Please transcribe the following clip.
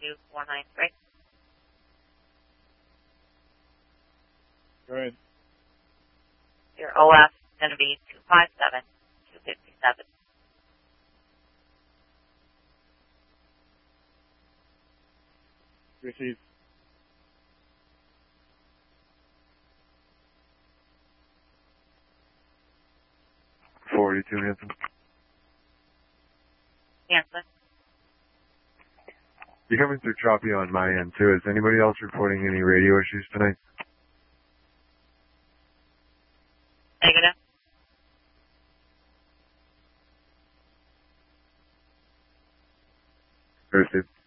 2493. Go ahead. Your OF is going to be 257257. Receive. Hanson. Hanson. You're coming through choppy on my end, too. Is anybody else reporting any radio issues tonight? Negative. Receive.